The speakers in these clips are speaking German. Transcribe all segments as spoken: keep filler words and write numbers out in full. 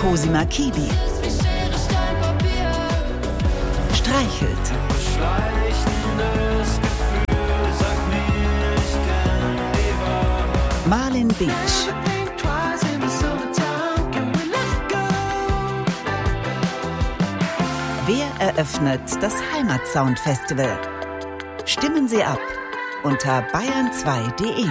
Cosima Kiwi. Streichelt. Marlin Beach. Wer eröffnet das Heimatsound Festival? Stimmen Sie ab unter bayern zwei punkt de.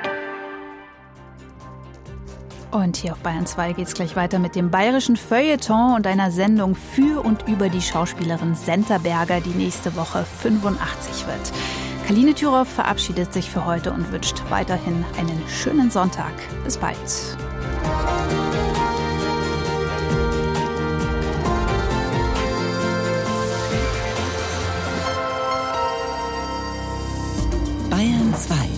Und hier auf Bayern zwei geht's gleich weiter mit dem bayerischen Feuilleton und einer Sendung für und über die Schauspielerin Senta Berger, die nächste Woche fünfundachtzig wird. Kaline Thürow verabschiedet sich für heute und wünscht weiterhin einen schönen Sonntag. Bis bald. Bayern zwei.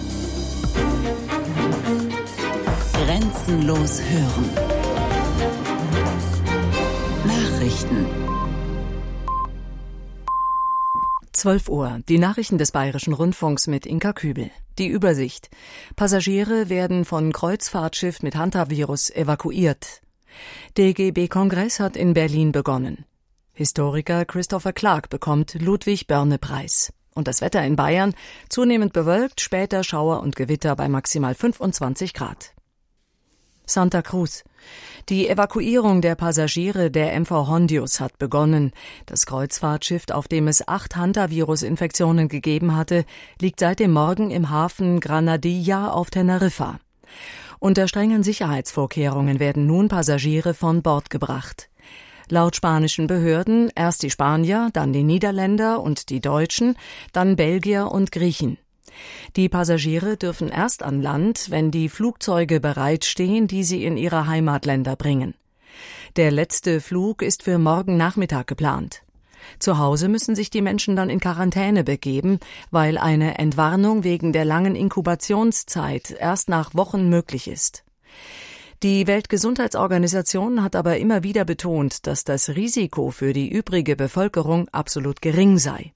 Grenzenlos hören. Nachrichten. zwölf Uhr. Die Nachrichten des Bayerischen Rundfunks mit Inka Kübel. Die Übersicht. Passagiere werden von Kreuzfahrtschiff mit Hantavirus evakuiert. D G B-Kongress hat in Berlin begonnen. Historiker Christopher Clark bekommt Ludwig-Börne-Preis. Und das Wetter in Bayern zunehmend bewölkt, später Schauer und Gewitter bei maximal fünfundzwanzig Grad. Santa Cruz. Die Evakuierung der Passagiere der M V Hondius hat begonnen. Das Kreuzfahrtschiff, auf dem es acht Hantavirus-Infektionen gegeben hatte, liegt seit dem Morgen im Hafen Granadilla auf Teneriffa. Unter strengen Sicherheitsvorkehrungen werden nun Passagiere von Bord gebracht. Laut spanischen Behörden erst die Spanier, dann die Niederländer und die Deutschen, dann Belgier und Griechen. Die Passagiere dürfen erst an Land, wenn die Flugzeuge bereitstehen, die sie in ihre Heimatländer bringen. Der letzte Flug ist für morgen Nachmittag geplant. Zu Hause müssen sich die Menschen dann in Quarantäne begeben, weil eine Entwarnung wegen der langen Inkubationszeit erst nach Wochen möglich ist. Die Weltgesundheitsorganisation hat aber immer wieder betont, dass das Risiko für die übrige Bevölkerung absolut gering sei.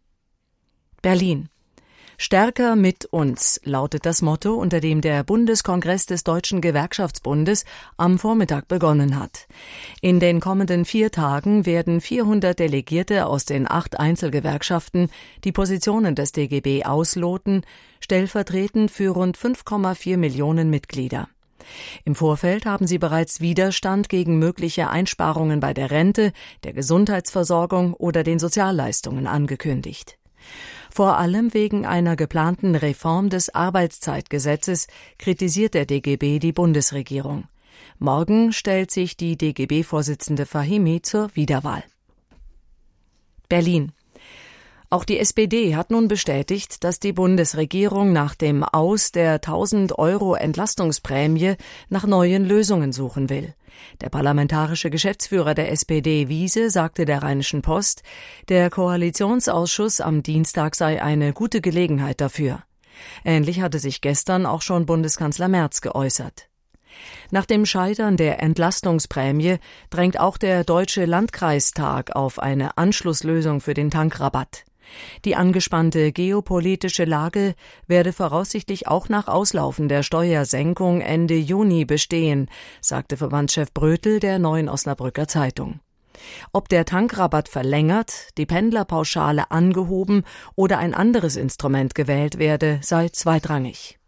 Berlin. Stärker mit uns lautet das Motto, unter dem der Bundeskongress des Deutschen Gewerkschaftsbundes am Vormittag begonnen hat. In den kommenden vier Tagen werden vierhundert Delegierte aus den acht Einzelgewerkschaften die Positionen des D G B ausloten, stellvertretend für rund fünf Komma vier Millionen Mitglieder. Im Vorfeld haben sie bereits Widerstand gegen mögliche Einsparungen bei der Rente, der Gesundheitsversorgung oder den Sozialleistungen angekündigt. Vor allem wegen einer geplanten Reform des Arbeitszeitgesetzes kritisiert der D G B die Bundesregierung. Morgen stellt sich die D G B-Vorsitzende Fahimi zur Wiederwahl. Berlin. Auch die S P D hat nun bestätigt, dass die Bundesregierung nach dem Aus der tausend Euro Entlastungsprämie nach neuen Lösungen suchen will. Der parlamentarische Geschäftsführer der S P D, Wiese, sagte der Rheinischen Post, der Koalitionsausschuss am Dienstag sei eine gute Gelegenheit dafür. Ähnlich hatte sich gestern auch schon Bundeskanzler Merz geäußert. Nach dem Scheitern der Entlastungsprämie drängt auch der Deutsche Landkreistag auf eine Anschlusslösung für den Tankrabatt. Die angespannte geopolitische Lage werde voraussichtlich auch nach Auslaufen der Steuersenkung Ende Juni bestehen, sagte Verbandschef Brötel der Neuen Osnabrücker Zeitung. Ob der Tankrabatt verlängert, die Pendlerpauschale angehoben oder ein anderes Instrument gewählt werde, sei zweitrangig.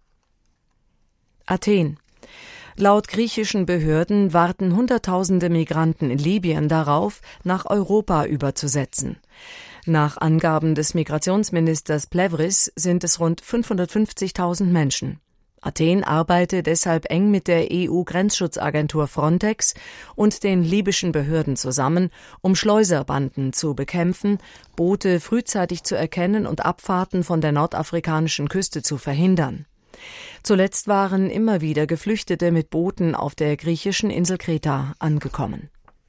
Athen. Laut griechischen Behörden warten Hunderttausende Migranten in Libyen darauf, nach Europa überzusetzen. Nach Angaben des Migrationsministers Plevris sind es rund fünfhundertfünfzigtausend Menschen. Athen arbeite deshalb eng mit der E U-Grenzschutzagentur Frontex und den libyschen Behörden zusammen, um Schleuserbanden zu bekämpfen, Boote frühzeitig zu erkennen und Abfahrten von der nordafrikanischen Küste zu verhindern. Zuletzt waren immer wieder Geflüchtete mit Booten auf der griechischen Insel Kreta angekommen.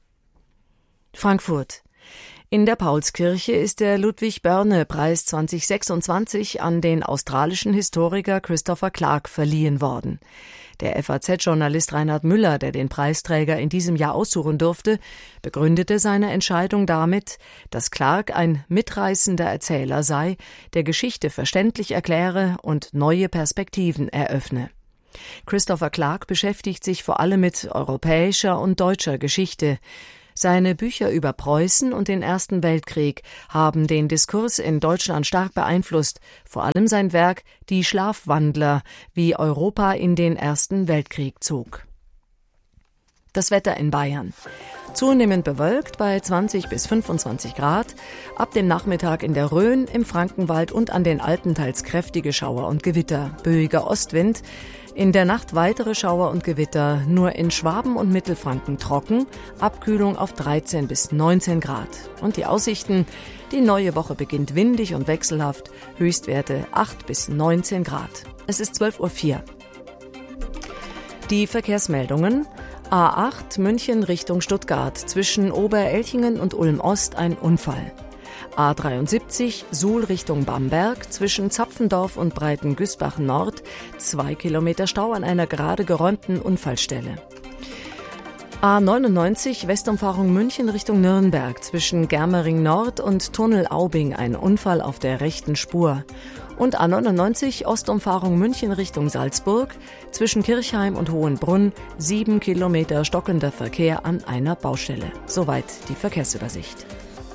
Frankfurt. In der Paulskirche ist der Ludwig-Börne-Preis zweitausendsechsundzwanzig an den australischen Historiker Christopher Clark verliehen worden. Der F A Z-Journalist Reinhard Müller, der den Preisträger in diesem Jahr aussuchen durfte, begründete seine Entscheidung damit, dass Clark ein mitreißender Erzähler sei, der Geschichte verständlich erkläre und neue Perspektiven eröffne. Christopher Clark beschäftigt sich vor allem mit europäischer und deutscher Geschichte. Seine Bücher über Preußen und den Ersten Weltkrieg haben den Diskurs in Deutschland stark beeinflusst, vor allem sein Werk »Die Schlafwandler«, wie Europa in den Ersten Weltkrieg zog. Das Wetter in Bayern. Zunehmend bewölkt bei zwanzig bis fünfundzwanzig Grad, ab dem Nachmittag in der Rhön, im Frankenwald und an den Alpen teils kräftige Schauer und Gewitter, böiger Ostwind. In der Nacht weitere Schauer und Gewitter, nur in Schwaben und Mittelfranken trocken, Abkühlung auf dreizehn bis neunzehn Grad. Und die Aussichten, die neue Woche beginnt windig und wechselhaft, Höchstwerte acht bis neunzehn Grad. Es ist zwölf Uhr vier. Die Verkehrsmeldungen. A acht München Richtung Stuttgart, zwischen Oberelchingen und Ulm-Ost ein Unfall. A dreiundsiebzig Suhl Richtung Bamberg, zwischen Zapfendorf und Breitengüßbach Nord, zwei Kilometer Stau an einer gerade geräumten Unfallstelle. A neunundneunzig Westumfahrung München Richtung Nürnberg, zwischen Germering Nord und Tunnel Aubing ein Unfall auf der rechten Spur. Und A neunundneunzig Ostumfahrung München Richtung Salzburg, zwischen Kirchheim und Hohenbrunn, sieben Kilometer stockender Verkehr an einer Baustelle. Soweit die Verkehrsübersicht.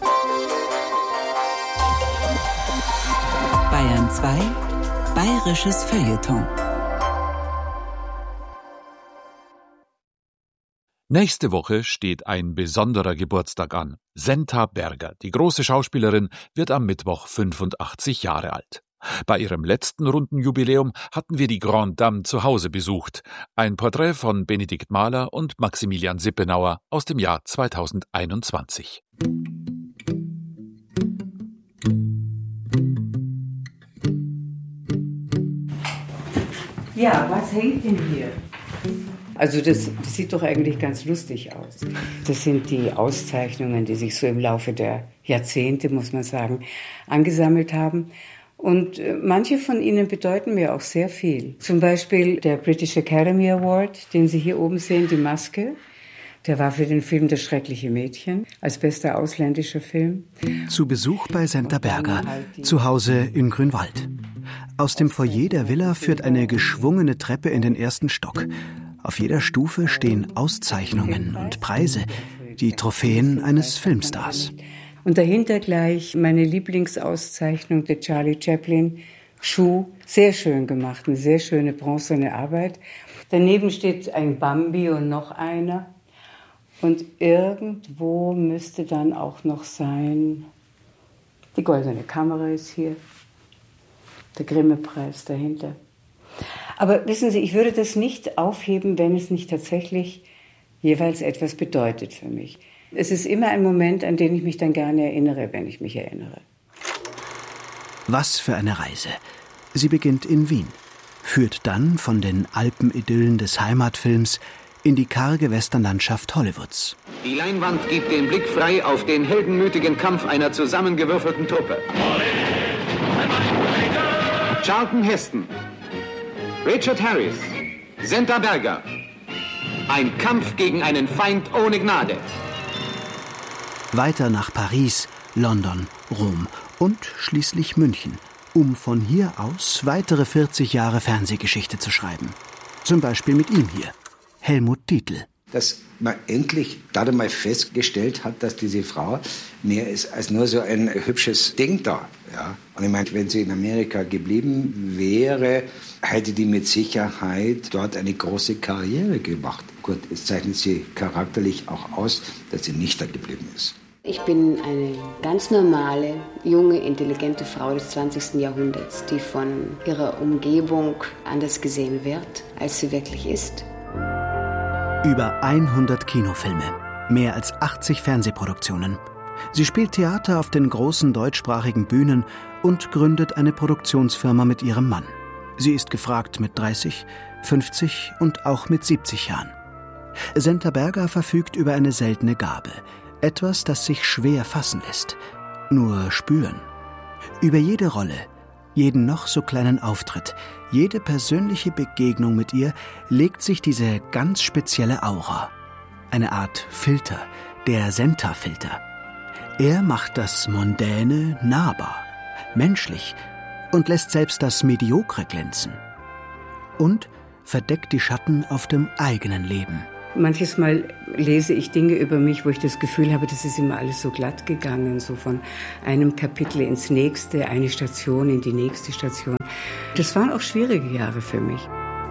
Bayern zwei, Bayerisches Feuilleton. Nächste Woche steht ein besonderer Geburtstag an. Senta Berger, die große Schauspielerin, wird am Mittwoch fünfundachtzig Jahre alt. Bei ihrem letzten runden Jubiläum hatten wir die Grande Dame zu Hause besucht. Ein Porträt von Benedikt Mahler und Maximilian Sippenauer aus dem Jahr zweitausendeinundzwanzig. Ja, was hängt denn hier? Also das, das sieht doch eigentlich ganz lustig aus. Das sind die Auszeichnungen, die sich so im Laufe der Jahrzehnte, muss man sagen, angesammelt haben. Und manche von ihnen bedeuten mir auch sehr viel. Zum Beispiel der British Academy Award, den Sie hier oben sehen, die Maske. Der war für den Film Das schreckliche Mädchen als bester ausländischer Film. Zu Besuch bei Senta Berger, zu Hause in Grünwald. Aus dem Foyer der Villa führt eine geschwungene Treppe in den ersten Stock. Auf jeder Stufe stehen Auszeichnungen und Preise, die Trophäen eines Filmstars. Und dahinter gleich meine Lieblingsauszeichnung der Charlie Chaplin, Schuh, sehr schön gemacht, eine sehr schöne bronzene Arbeit. Daneben steht ein Bambi und noch einer. Und irgendwo müsste dann auch noch sein, die Goldene Kamera ist hier, der Grimme-Preis dahinter. Aber wissen Sie, ich würde das nicht aufheben, wenn es nicht tatsächlich jeweils etwas bedeutet für mich. Es ist immer ein Moment, an den ich mich dann gerne erinnere, wenn ich mich erinnere. Was für eine Reise. Sie beginnt in Wien, führt dann von den Alpenidyllen des Heimatfilms in die karge Westernlandschaft Hollywoods. Die Leinwand gibt den Blick frei auf den heldenmütigen Kampf einer zusammengewürfelten Truppe. Charlton Heston, Richard Harris, Senta Berger. Ein Kampf gegen einen Feind ohne Gnade. Weiter nach Paris, London, Rom und schließlich München, um von hier aus weitere vierzig Jahre Fernsehgeschichte zu schreiben. Zum Beispiel mit ihm hier, Helmut Dietl. Dass man endlich da mal festgestellt hat, dass diese Frau mehr ist als nur so ein hübsches Ding da. Ja? Und ich meine, wenn sie in Amerika geblieben wäre, hätte die mit Sicherheit dort eine große Karriere gemacht. Gut, es zeichnet sie charakterlich auch aus, dass sie nicht da geblieben ist. Ich bin eine ganz normale, junge, intelligente Frau des zwanzigsten Jahrhunderts, die von ihrer Umgebung anders gesehen wird, als sie wirklich ist. Über hundert Kinofilme, mehr als achtzig Fernsehproduktionen. Sie spielt Theater auf den großen deutschsprachigen Bühnen und gründet eine Produktionsfirma mit ihrem Mann. Sie ist gefragt mit dreißig, fünfzig und auch mit siebzig Jahren. Senta Berger verfügt über eine seltene Gabe. Etwas, das sich schwer fassen lässt. Nur spüren. Über jede Rolle, jeden noch so kleinen Auftritt, jede persönliche Begegnung mit ihr legt sich diese ganz spezielle Aura. Eine Art Filter, der Senta-Filter. Er macht das Mondäne nahbar, menschlich und lässt selbst das Mediokre glänzen. Und verdeckt die Schatten auf dem eigenen Leben. Manches Mal lese ich Dinge über mich, wo ich das Gefühl habe, das ist immer alles so glatt gegangen, so von einem Kapitel ins nächste, eine Station in die nächste Station. Das waren auch schwierige Jahre für mich.